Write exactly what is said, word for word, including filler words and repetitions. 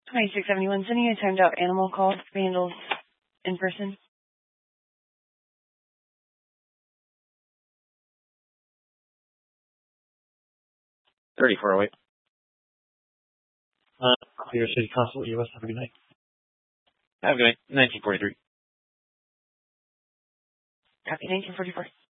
twenty-six seventy-one, sending a timed out animal call to handles in person. thirty-four oh eight. Uh, Clear City Consulate U S. Have a good night. Have a good night. nineteen forty-three. Copy, nineteen forty-four.